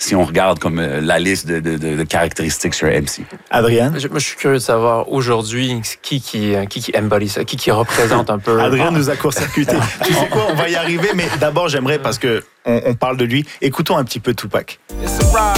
si on regarde comme la liste de caractéristiques sur MC. Adrien? Moi, je suis curieux de savoir aujourd'hui qui embody ça, qui représente un peu. Adrien nous a court-circuité. Tu sais quoi, on va y arriver, mais d'abord, j'aimerais, parce que on parle de lui, écoutons un petit peu Tupac.